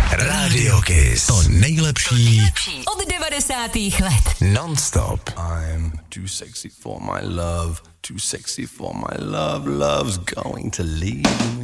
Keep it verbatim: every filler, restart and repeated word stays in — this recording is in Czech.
Radio Kiss. To nejlepší od devadesátých let. Non-stop. I'm too sexy for my love, too sexy for my love, love's going to leave me.